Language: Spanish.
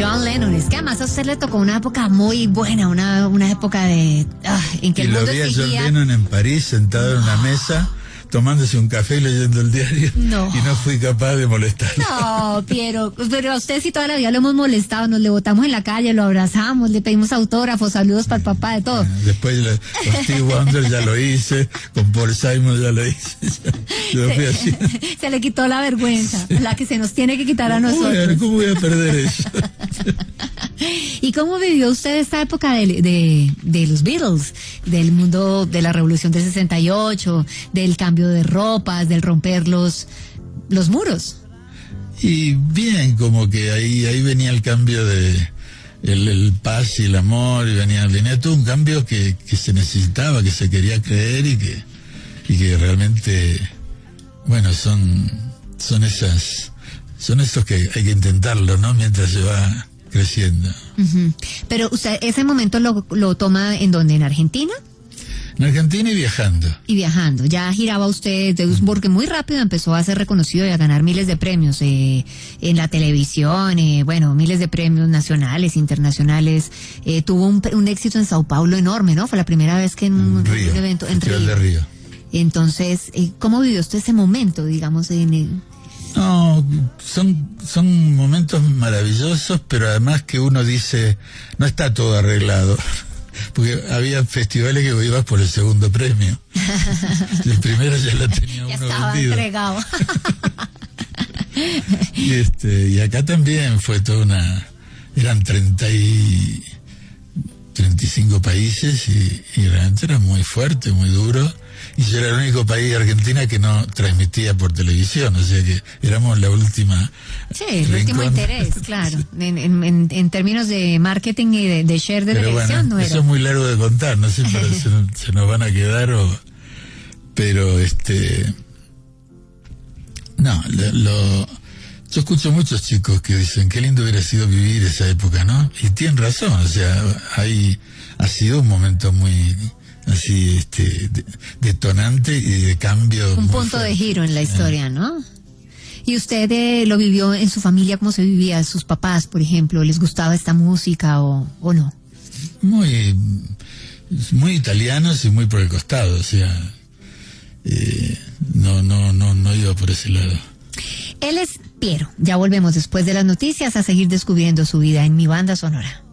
John Lennon. Es que además a usted le tocó una época muy buena, una época de en que y el mundo lo vi a John exigía... Lennon en París, sentado en una mesa, tomándose un café y leyendo el diario, No. y no fui capaz de molestarlo. No, pero a usted sí toda la vida lo hemos molestado, nos le botamos en la calle, lo abrazamos, le pedimos autógrafos, saludos para el papá, de todo. Después con Steve Wonder ya lo hice, con Paul Simon ya lo hice. Yo fui así. Se le quitó la vergüenza, la que se nos tiene que quitar a nosotros. Bueno, ¿cómo voy a perder eso? ¿Y cómo vivió usted esta época de los Beatles, del mundo de la revolución del 68, del cambio de ropas, del romper los muros? Y bien, como que ahí venía el cambio de el paz y el amor, y venía todo un cambio que se necesitaba, que se quería creer y que realmente, bueno, son esos que hay que intentarlo, ¿no? Mientras se va creciendo. Uh-huh. Pero usted ese momento lo toma ¿en dónde? ¿En Argentina? En Argentina y viajando. Y viajando. Ya giraba usted, porque muy rápido empezó a ser reconocido y a ganar miles de premios en la televisión, bueno, miles de premios nacionales, internacionales. Tuvo un éxito en Sao Paulo enorme, ¿no? Fue la primera vez que en un evento en Río. De Río. Entonces, ¿cómo vivió usted ese momento, digamos, No, son momentos maravillosos, pero además que uno dice, no está todo arreglado. Porque había festivales que ibas por el segundo premio. El primero ya lo tenía uno estaba vendido. Entregado. Y acá también fue eran 35 países y realmente era muy fuerte, muy duro. Y yo era el único país de Argentina que no transmitía por televisión, o sea que éramos la última. Sí, el último interés, claro. En términos de marketing y de share de pero televisión, bueno, no era. eso es muy largo de contar, no sé, pero se nos van a quedar pero no, yo escucho muchos chicos que dicen qué lindo hubiera sido vivir esa época, ¿no? Y tienen razón, o sea, ha sido un momento muy así detonante y de cambio. Un punto fuerte. De giro en la historia, ¿no? ¿Y usted lo vivió en su familia? ¿Cómo se vivía? ¿Sus papás, por ejemplo, les gustaba esta música o no? Muy italianos y muy por el costado, o sea, no iba por ese lado. Él es Piero. Ya volvemos después de las noticias a seguir descubriendo su vida en Mi Banda Sonora.